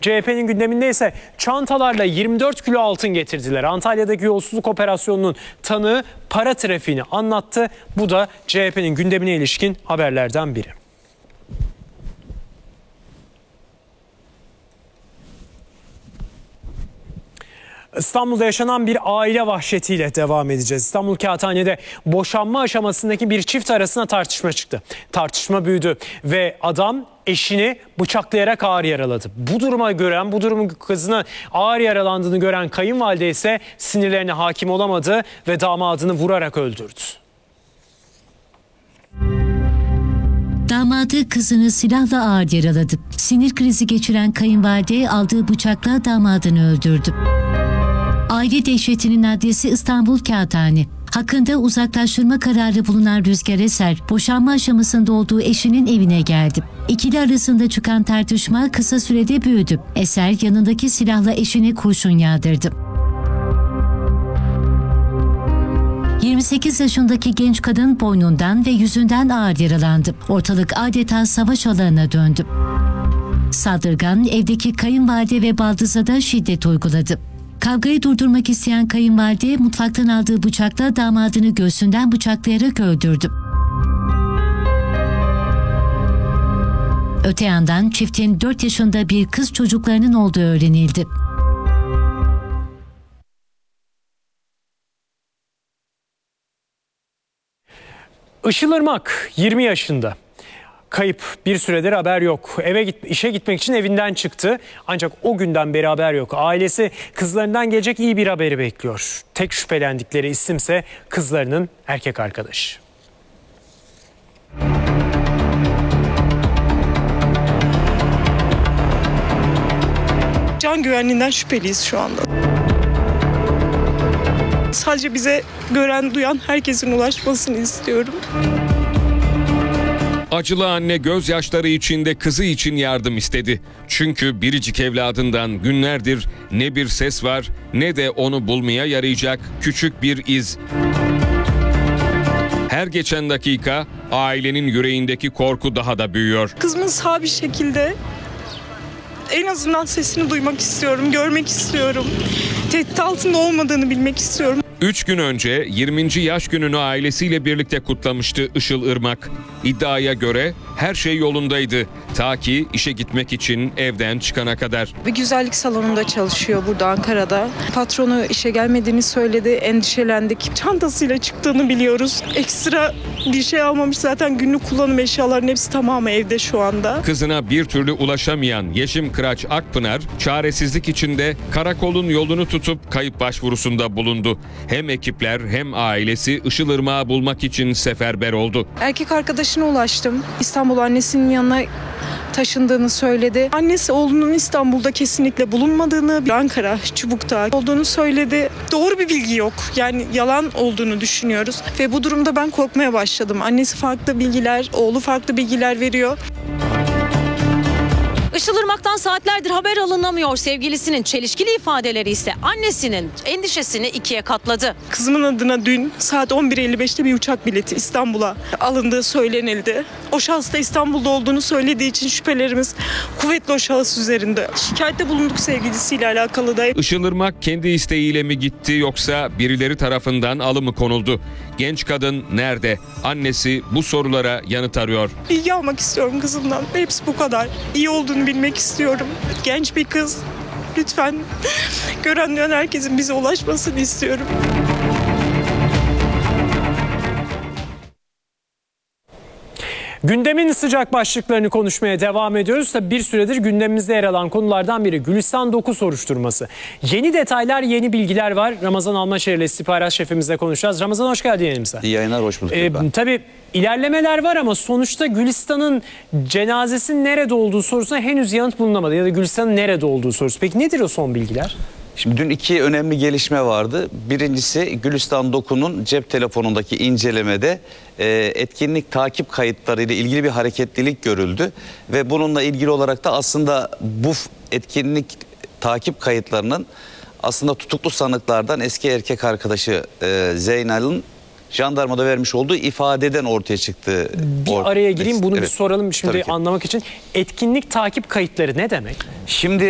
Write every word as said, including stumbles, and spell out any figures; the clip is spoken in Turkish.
C H P'nin gündeminde ise çantalarla yirmi dört kilo altın getirdiler. Antalya'daki yolsuzluk operasyonunun tanığı para trafiğini anlattı. Bu da C H P'nin gündemine ilişkin haberlerden biri. İstanbul'da yaşanan bir aile vahşetiyle devam edeceğiz. İstanbul Kağıthane'de boşanma aşamasındaki bir çift arasında tartışma çıktı. Tartışma büyüdü ve adam eşini bıçaklayarak ağır yaraladı. Bu duruma gören, bu durumun kızına ağır yaralandığını gören kayınvalide ise sinirlerine hakim olamadı ve damadını vurarak öldürdü. Damadı kızını silahla ağır yaraladı. Sinir krizi geçiren kayınvalide aldığı bıçakla damadını öldürdü. Aile dehşetinin adresi İstanbul Kağıthane. Hakkında uzaklaştırma kararı bulunan Rüzgar Eser, boşanma aşamasında olduğu eşinin evine geldi. İkili arasında çıkan tartışma kısa sürede büyüdü. Eser yanındaki silahla eşine kurşun yağdırdı. yirmi sekiz yaşındaki genç kadın boynundan ve yüzünden ağır yaralandı. Ortalık adeta savaş alanına döndü. Saldırgan evdeki kayınvalide ve baldıza da şiddet uyguladı. Kavgayı durdurmak isteyen kayınvalide mutfaktan aldığı bıçakla damadını göğsünden bıçaklayarak öldürdü. Öte yandan çiftin dört yaşında bir kız çocuklarının olduğu öğrenildi. Işıl Irmak yirmi yaşında. Kayıp, bir süredir haber yok. Eve git, işe gitmek için evinden çıktı. Ancak o günden beri haber yok. Ailesi kızlarından gelecek iyi bir haberi bekliyor. Tek şüphelendikleri isimse kızlarının erkek arkadaşı. Can güvenliğinden şüpheliyiz şu anda. Sadece bize gören, duyan herkesin ulaşmasını istiyorum. Acılı anne gözyaşları içinde kızı için yardım istedi. Çünkü biricik evladından günlerdir ne bir ses var ne de onu bulmaya yarayacak küçük bir iz. Her geçen dakika ailenin yüreğindeki korku daha da büyüyor. Kızımın sağ bir şekilde en azından sesini duymak istiyorum, görmek istiyorum. Tehdit altında olmadığını bilmek istiyorum. Üç gün önce yirminci yaş gününü ailesiyle birlikte kutlamıştı Işıl Irmak. İddiaya göre her şey yolundaydı. Ta ki işe gitmek için evden çıkana kadar. Bir güzellik salonunda çalışıyor burada Ankara'da. Patronu işe gelmediğini söyledi, endişelendik. Çantasıyla çıktığını biliyoruz. Ekstra bir şey almamış, zaten günlük kullanım eşyalarının hepsi tamamı evde şu anda. Kızına bir türlü ulaşamayan Yeşim Kıraç Akpınar çaresizlik içinde karakolun yolunu tutup kayıp başvurusunda bulundu. Hem ekipler hem ailesi Işıl Irmak'ı bulmak için seferber oldu. Erkek arkadaşına ulaştım. İstanbul annesinin yanına taşındığını söyledi. Annesi oğlunun İstanbul'da kesinlikle bulunmadığını, Ankara, Çubuk'ta olduğunu söyledi. Doğru bir bilgi yok. Yani yalan olduğunu düşünüyoruz. Ve bu durumda ben korkmaya başladım. Annesi farklı bilgiler, oğlu farklı bilgiler veriyor. Işıl Irmak'tan saatlerdir haber alınamıyor. Sevgilisinin çelişkili ifadeleri ise annesinin endişesini ikiye katladı. Kızımın adına dün saat on bir elli beşte bir uçak bileti İstanbul'a alındığı söylenildi. O şahıs da İstanbul'da olduğunu söylediği için şüphelerimiz kuvvetli o şahıs üzerinde. Şikayette bulunduk sevgilisiyle alakalı da. Işıl Irmak kendi isteğiyle mi gitti yoksa birileri tarafından alı mı konuldu? Genç kadın nerede? Annesi bu sorulara yanıt arıyor. Bilgi almak istiyorum kızımdan. Hepsi bu kadar. İyi olduğunu bilmek istiyorum. Genç bir kız. Lütfen gören duyan herkesin bize ulaşmasını istiyorum. Gündemin sıcak başlıklarını konuşmaya devam ediyoruz. Tabii bir süredir gündemimizde yer alan konulardan biri Gülistan Doku soruşturması. Yeni detaylar, yeni bilgiler var. Ramazan Almaşehir'le istihbarat şefimizle konuşacağız. Ramazan hoş geldin yayınımıza. İyi yayınlar, hoş bulduk. Ee, tabii ilerlemeler var ama sonuçta Gülistan'ın cenazesinin nerede olduğu sorusuna henüz yanıt bulunamadı. Ya da Gülistan'ın nerede olduğu sorusu. Peki nedir o son bilgiler? Şimdi dün iki önemli gelişme vardı. Birincisi Gülistan Doku'nun cep telefonundaki incelemede e, etkinlik takip kayıtları ile ilgili bir hareketlilik görüldü. Ve bununla ilgili olarak da aslında bu etkinlik takip kayıtlarının aslında tutuklu sanıklardan eski erkek arkadaşı e, Zeynal'ın jandarmada vermiş olduğu ifadeden ortaya çıktı. Bir Or araya gireyim bunu evet, bir soralım şimdi anlamak için. Etkinlik takip kayıtları ne demek? Şimdi